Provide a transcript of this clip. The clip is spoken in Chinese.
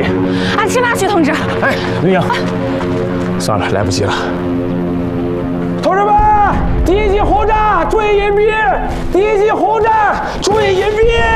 俺去哪去，同志？ 哎，吕英，算了，来不及了。同志们，敌机轰炸，注意隐蔽！敌机轰炸，注意隐蔽！